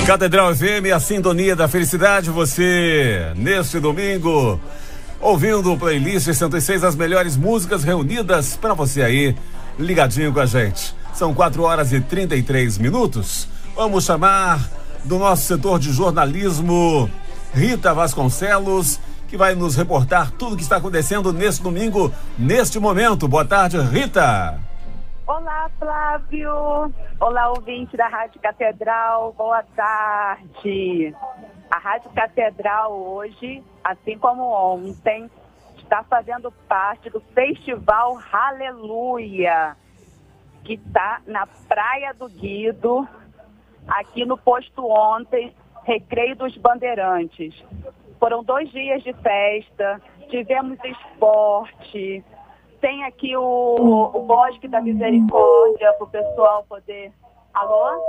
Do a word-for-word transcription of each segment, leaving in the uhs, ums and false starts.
Catedral F M, a sintonia da felicidade. Você, neste domingo, ouvindo o playlist sessenta e seis, as melhores músicas reunidas para você aí, ligadinho com a gente. São quatro horas e trinta e três minutos. Vamos chamar do nosso setor de jornalismo Rita Vasconcelos, que vai nos reportar tudo o que está acontecendo neste domingo, neste momento. Boa tarde, Rita. Olá, Flávio. Olá, ouvinte da Rádio Catedral. Boa tarde. A Rádio Catedral hoje, assim como ontem, está fazendo parte do Festival Aleluia, que está na Praia do Guido, aqui no posto ontem, Recreio dos Bandeirantes. Foram dois dias de festa, tivemos esporte, tem aqui o, o Bosque da Misericórdia para o pessoal poder... Alô?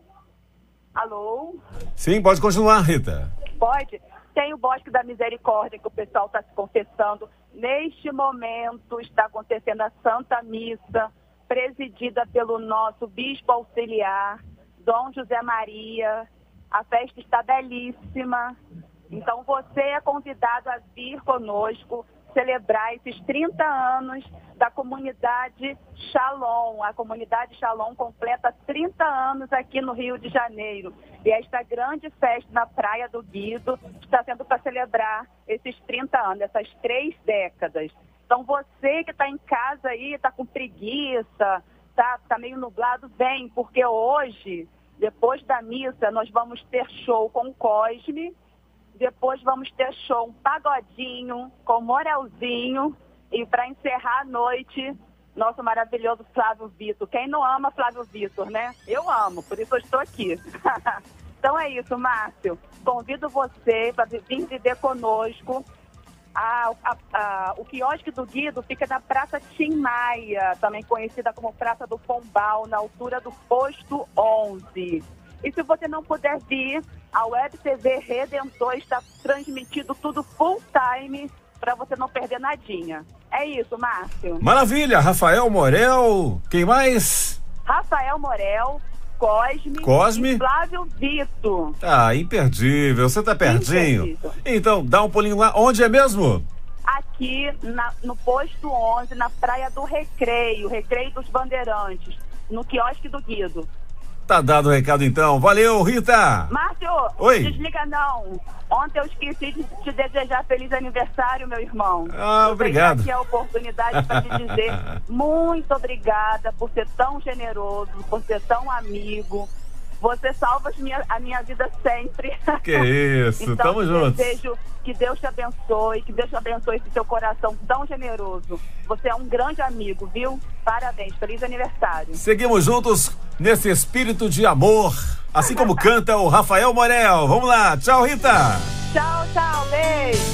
Alô? Sim, pode continuar, Rita. Pode? Tem o Bosque da Misericórdia que o pessoal está se confessando. Neste momento está acontecendo a Santa Missa, presidida pelo nosso Bispo Auxiliar, Dom José Maria. A festa está belíssima. Então você é convidado a vir conosco celebrar esses trinta anos da comunidade Shalom. A comunidade Shalom completa trinta anos aqui no Rio de Janeiro. E esta grande festa na Praia do Guido está sendo para celebrar esses trinta anos, essas três décadas. Então você que está em casa aí, está com preguiça, está tá meio nublado, vem, porque hoje, depois da missa, nós vamos ter show com o Cosme. Depois vamos ter show, um pagodinho com Morelzinho. E para encerrar a noite, nosso maravilhoso Flávio Vitor. Quem não ama Flávio Vitor, né? Eu amo, por isso eu estou aqui. Então é isso, Márcio. Convido você para vir viver conosco. A, a, a, o quiosque do Guido fica na Praça Tim Maia, também conhecida como Praça do Pombal, na altura do posto onze. E se você não puder vir, a Web T V Redentor está transmitindo tudo full time para você não perder nadinha. É isso, Márcio. Maravilha, Rafael Morel, quem mais? Rafael Morel, Cosme, Cosme e Flávio Vitor. Ah, imperdível, você tá pertinho. Imperdível. Então, dá um pulinho lá, onde é mesmo? Aqui na, no posto onze, na Praia do Recreio, Recreio dos Bandeirantes, no quiosque do Guido. Tá dado o recado então. Valeu, Rita. Márcio, oi. Desliga não. Ontem eu esqueci de te desejar feliz aniversário, meu irmão. Ah, eu obrigado. Aqui a oportunidade para te dizer muito obrigada por ser tão generoso, por ser tão amigo. Você salva minha, a minha vida sempre. Que isso, então, tamo juntos. Desejo que Deus te abençoe, que Deus te abençoe esse seu coração tão generoso. Você é um grande amigo, viu? Parabéns, feliz aniversário. Seguimos juntos nesse espírito de amor, assim como canta o Rafael Morel. Vamos lá, tchau, Rita. Tchau, tchau, beijo.